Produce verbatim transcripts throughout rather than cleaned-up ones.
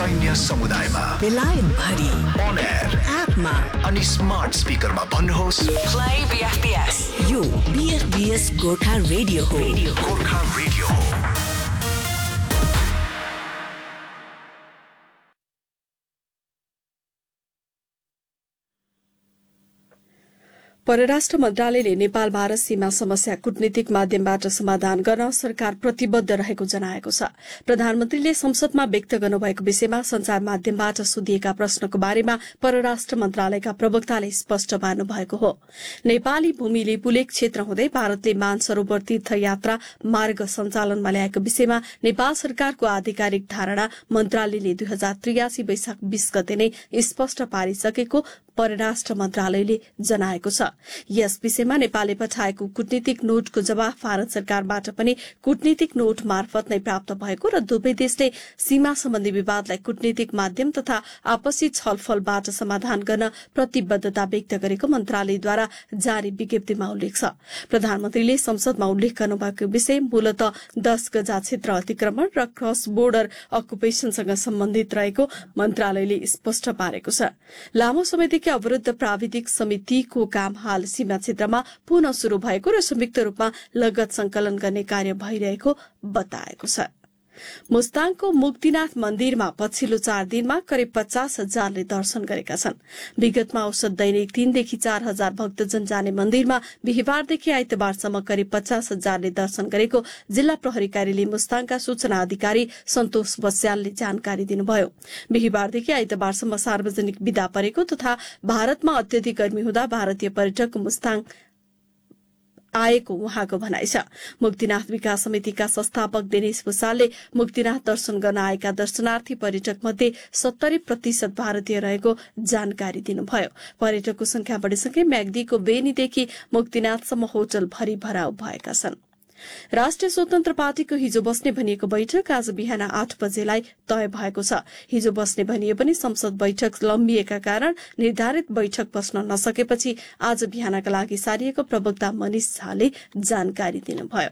सैन्य समुदायमा, बेलायत भरि, on air, एपमा अनि स्मार्ट स्पिकरमा भन्नुहोस् play B F B S। यो B F B S Gorkha radio हो। गोर्खा रेडियो हो। परराष्ट्र मन्त्रालयले नेपाल भारत सीमा समस्या कूटनीतिक माध्यमबाट समाधान गर्न सरकार प्रतिबद्ध रहेको जनाएको छ। प्रधानमन्त्रीले संसदमा व्यक्त गर्नुभएको विषयमा संचार माध्यमबाट सोधिएका प्रश्नको बारेमा परराष्ट्र मन्त्रालयका प्रवक्ताले स्पष्ट पार्नु भएको हो। नेपाली भूमिले पुलेक क्षेत्र हुँदै भारतले मानसरोवर तीर्थयात्रा मार्ग सञ्चालनमा ल्याएको विषयमा नेपाल सरकारको आधिकारिक धारणा मन्त्रालयले दुई हजार त्रियासी वैशाख बीस गते नै स्पष्ट पारिसकेको परराष्ट्र मन्त्रालयले जनाएको छ। यस विषयमा नेपालले पठाएको कूटनीतिक नोटको जवाफ भारत सरकारबाट पनि कूटनीतिक नोट मार्फत नै प्राप्त भएको र दुवै देशले सीमा सम्बन्धी विवादलाई कूटनीतिक माध्यम तथा आपसी छलफलबाट समाधान गर्न प्रतिबद्धता व्यक्त गरेको मन्त्रालयद्वारा जारी विज्ञप्तिमा उल्लेख छ। प्रधानमन्त्रीले संसदमा उल्लेख गर्नुभएको विषय मूलतः दश गजा क्षेत्र अतिक्रमण र क्रस बोर्डर अकुपेशनसँग सम्बन्धित रहेको मन्त्रालयले स्पष्ट पारेको छ। लामो समयदेखि अवरुद्ध प्राविधिक समितिको काम हाल सीमा क्षेत्रमा पुनः शुरू भएको र संयुक्त रूपमा लगत संकलन गर्ने कार्य भइरहेको बताएको छ। मुस्ताङको मुक्तिनाथ मन्दिरमा पछिल्लो चार दिनमा करिब पचास हजारले दर्शन गरेका छन्। विगतमा औसत दैनिक तीनदेखि चार हजार भक्तजन जाने मन्दिरमा बिहिबारदेखि आइतबारसम्म करिब पचास हजारले दर्शन गरेको जिल्ला प्रहरी कार्यालय मुस्ताङका सूचना अधिकारी सन्तोष बस्यालले जानकारी दिनुभयो। बिहिबारदेखि आइतबारसम्म सार्वजनिक बिदा परेको तथा भारतमा अत्यधिक गर्मी हुँदा भारतीय पर्यटक मुस्ताङ आएको उहाँको भनाइ छ। मुक्तिनाथ विकास समितिका संस्थापक दिनेश भूषालले मुक्तिनाथ दर्शन गर्न आएका दर्शनार्थी पर्यटक मध्ये सत्तरी प्रतिशत भारतीय रहेको जानकारी दिनुभयो। पर्यटकको संख्या बढेसँगै म्याग्दीको बेनीदेखि मुक्तिनाथसम्म होटल भरि भराउ भएका छन्। राष्ट्रिय स्वतन्त्र पार्टीको हिजो बस्ने भनिएको बैठक आज बिहान आठ बजेलाई तय भएको छ। हिजो बस्ने भनिए पनि संसद बैठक लम्बिएका कारण निर्धारित बैठक बस्न नसकेपछि आज बिहानका लागि सारिएको प्रवक्ता मनिष झाले जानकारी दिनुभयो।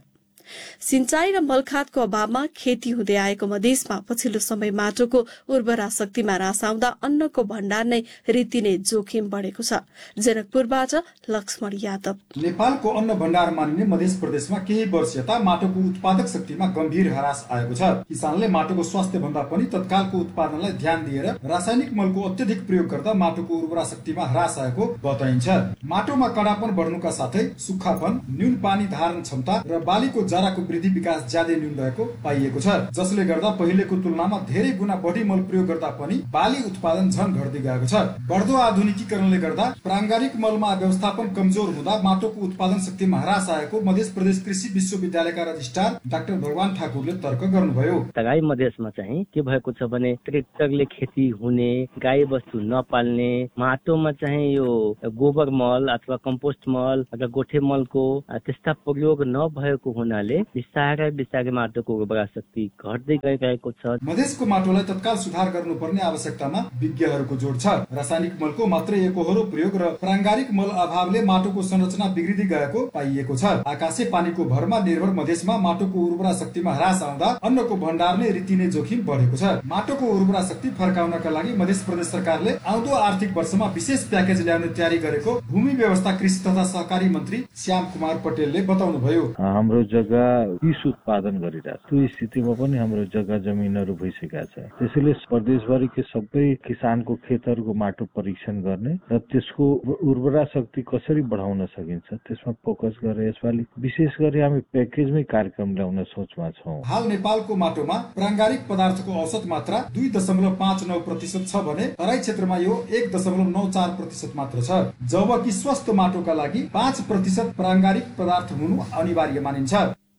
सिंचाई र मलखादको अभावमा खेती हुँदै आएको मधेसमा पछिल्लो समय माटोको उर्वरा शक्तिमा ह्रास आउँदा अन्नको भण्डार नै रीतिनै जोखिम बढ़ेको छ। जनकपुरबाट लक्ष्मण यादव। नेपालको अन्न भण्डार मानिने मध्य प्रदेशमा केही वर्ष यता माटोको उत्पादक शक्तिमा गम्भीर ह्रास आएको छ। किसानले माटोको स्वास्थ्य भन्दा पनि तत्कालको उत्पादनलाई ध्यान दिएर रासायनिक मलको अत्यधिक प्रयोग गर्दा माटोको उर्वरा शक्तिमा ह्रास आएको बताइन्छ। माटोमा कडापन बढ्नुका साथै सुक्खापन, न्यून पानी धारण क्षमता र बालीको जराको वृद्धि विकास ज्यादै न्यून रहेको पाइएको छ, जसले गर्दा पहिलेको तुलनामा धेरै गुणा बढी मल प्रयोग गर्दा पनि बाली उत्पादन झन घट्दै गएको छ। बढ्दो आधुनिकीकरणले गर्दा प्राङ्गारिक मलमा व्यवस्थापन कमजोर हुँदा माटोको उत्पादन शक्तिमा ह्रास आएको मध्य प्रदेश कृषि विश्वविद्यालयका रजिस्ट्रार डाक्टर भगवान ठाकुरले तर्क गर्नुभयो। तराई मधेसमा चाहिँ के भएको छ भने ट्रेक्टरले खेती हुने, गाई बस्तु नपाल्ने, माटोमा चाहिँ यो गोबर मल अथवा कम्पोस्ट मल अथवा गोठे मलको त्यस्ता प्रयोग नभएको हुनाले बिस्तारै बिस्तारै माटोको उर्वरा शक्ति घट्दै गइरहेको छ। मधेसको माटोलाई तत्काल सुधार गर्नुपर्ने आवश्यकतामा विज्ञहरूको जोड छ। रासायनिक मलको मात्रै एकहोरो प्रयोग र प्राङ्गारिक मल अभावले माटोको संरचना बिग्रिँदै गएको पाइएको छ। आकाशे पानीको भरमा निर्भर मधेसमा माटोको उर्वरा शक्तिमा ह्रास आउँदा अन्नको भण्डारले रीतिनै जोखिम बढेको छ। माटोको उर्वरा शक्ति फर्काउनका लागि मध्य प्रदेश सरकारले आउँदो आर्थिक वर्षमा विशेष प्याकेज ल्याउने तयारी गरेको भूमि व्यवस्था कृषि तथा सहकारी मन्त्री श्याम कुमार पटेलले बताउनुभयो। हाम्रो जग्गा पिस उत्पादन गरिरहेछ, त्यो स्थितिमा पनि हाम्रो जग्गा जमिनहरू भइसकेका छ। त्यसैले प्रदेशभरिकै सबै किसानको खेतहरूको माटो परीक्षण गर्ने र त्यसको उर्वरा शक्ति कसरी बढाउन सकिन्छ त्यसमा फोकस गरेर यसपालि विशेष गरी हामी प्याकेजमै कार्यक्रम ल्याउन सोचमा छौँ। हाल नेपालको माटोमा प्राङ्गारिक पदार्थको औसत मात्रा दुई दशमलव पाँच नौ प्रतिशत छ भने तराई क्षेत्रमा यो एक दशमलव नौ चार प्रतिशत मात्र छ, जबकि स्वस्थ माटोका लागि पाँच प्रतिशत प्राङ्गारिक पदार्थ हुनु अनिवार्य मानिन्छ।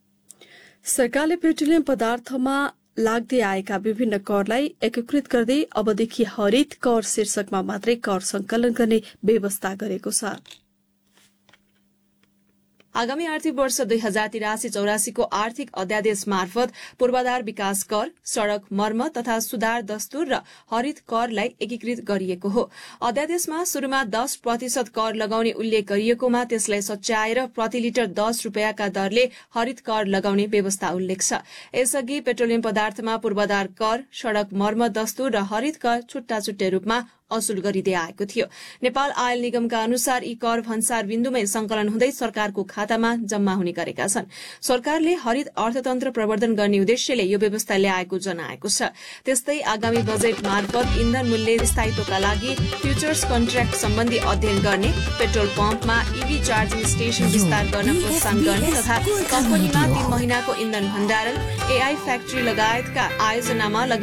सरकारले पेट्रोलियम पदार्थमा लाग्दै आएका विभिन्न करलाई एकीकृत गर्दै अबदेखि हरित कर शीर्षकमा मात्रै कर संकलन गर्ने व्यवस्था गरेको छ। आगामी आर्थिक वर्ष दुई हजार तिरासी चौरासीको आर्थिक अध्यादेश मार्फत पूर्वाधार विकास कर, सड़क मर्मत तथा सुधार दस्तुर र हरित करलाई एकीकृत गरिएको हो। अध्यादेशमा शुरूमा दस प्रतिशत कर लगाउने उल्लेख गरिएकोमा त्यसलाई सच्याएर प्रति लिटर दस रूपियाँका दरले हरित कर लगाउने व्यवस्था उल्लेख छ। यसअघि पेट्रोलियम पदार्थमा पूर्वाधार कर, सड़क मर्मत दस्तुर र हरित कर छुट्टा छुट्टै रूपमा असुल गरिँदै आएको थियो। नेपाल आयल निगमका अनुसार यी कर भन्सार बिन्दुमै संकलन हुँदै सरकारको खातामा जम्मा हुने गरेका छन्। सरकारले हरित अर्थतन्त्र प्रवर्धन गर्ने उद्देश्यले यो व्यवस्था ल्याएको जनाएको छ। त्यस्तै आगामी बजेट मार्फत इन्धन मूल्य स्थायित्वका लागि फ्यूचर्स कन्ट्र्याक्ट सम्बन्धी अध्ययन गर्ने, पेट्रोल पम्पमा ईभी चार्जिङ स्टेशन विस्तार गर्न प्रोत्साहन गर्ने तथा कम्पनीमा तीन महिनाको इन्धन भण्डारण, एआई फ्याक्ट्री लगायतका आयोजनामा